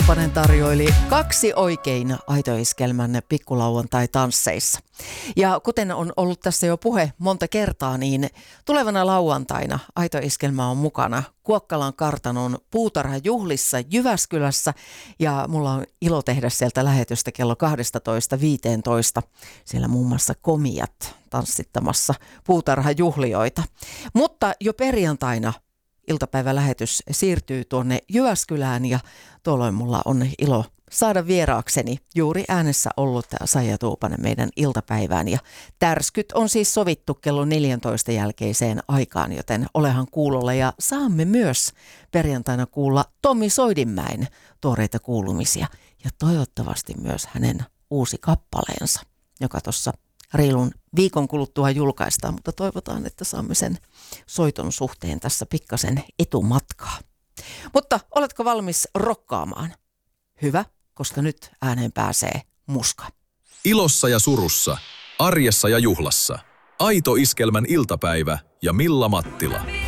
Tuupanen tarjoili 2 oikein Aito Iskelmän pikkulauantai-tansseissa. Ja kuten on ollut tässä jo puhe monta kertaa, niin tulevana lauantaina Aito Iskelmä on mukana Kuokkalan kartanon puutarhajuhlissa Jyväskylässä. Ja mulla on ilo tehdä sieltä lähetystä kello 12.15. Siellä muun muassa komiat tanssittamassa puutarhajuhlioita. Mutta jo perjantaina iltapäivälähetys siirtyy tuonne Jyväskylään ja tuolloin mulla on ilo saada vieraakseni juuri äänessä ollut Saija Tuupanen meidän iltapäivään. Ja tärskyt on siis sovittu kello 14 jälkeiseen aikaan, joten olehan kuulolla ja saamme myös perjantaina kuulla Tommi Soidinmäen tuoreita kuulumisia ja toivottavasti myös hänen uusi kappaleensa, joka tuossa reilun viikon kuluttua julkaistaan, mutta toivotaan, että saamme sen soiton suhteen tässä pikkasen etumatkaa. Mutta oletko valmis rokkaamaan? Hyvä, koska nyt ääneen pääsee Muska. Ilossa ja surussa, arjessa ja juhlassa. Aito Iskelmän iltapäivä ja Milla Mattila.